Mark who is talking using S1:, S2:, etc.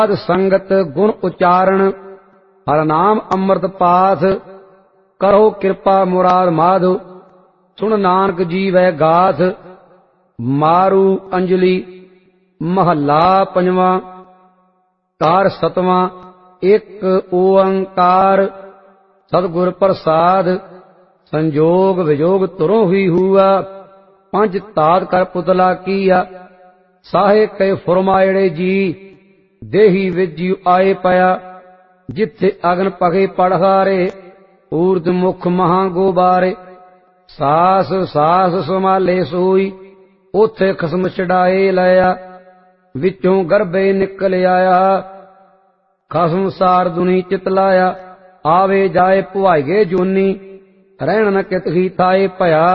S1: ਸਾਧ ਸੰਗਤ ਗੁਣ ਉਚਾਰਨ ਹਰ ਨਾਮ ਅੰਮ੍ਰਿਤ ਪਾਠ ਕਰੋ ਕਿਰਪਾ ਮੁਰਾਦ ਮਾਧੋ ਸੁਣ ਨਾਨਕ ਜੀਵੈ ਗਾਥ। ਮਾਰੂ ਅੰਜਲੀ ਮਹੱਲਾ ਪੰਜਵਾਂ। ਕਾਰ ਸਤਵਾਂ ਇੱਕ ਓੰਕਾਰ ਸਤਿਗੁਰ ਪ੍ਰਸਾਦ ਸੰਜੋਗ ਵਿਜੋਗ ਤੁਰੋਂ ਹੀ ਹੂਆ ਪੰਜ ਤਾਤ ਕਰ ਪੁਤਲਾ ਕੀਆ ਸਾਹੇ ਕੈ ਫੁਰਮਾਇੜੇ ਜੀ ਦੇਹੀ ਵਿਜਿ ਆਏ ਪਿਆ ਜਿੱਥੇ ਅਗਨ ਪਗੇ ਪੜਹਾਰੇ ਊਰਦ ਮੁਖ ਮਹਾਂ ਗੋਬਾਰੇ ਸਾਸ ਸਾਸ ਸੰਭਾਲੇ ਸੋਈ ਉਥੇ ਖਸਮ ਛਡਾਏ ਲਿਆ ਵਿੱਚੋਂ ਗਰਭੇ ਨਿਕਲ ਆਇਆ ਖਸਮ ਸਾਰ ਦੁਨੀ ਚਿਤ ਲਾਇਆ ਆਵੇ ਜਾਏ ਭੁਆਈਏ ਜੂਨੀ ਰਹਿਣ ਨ ਕਿਤ ਹੀ ਥਾਏ ਭਇਆ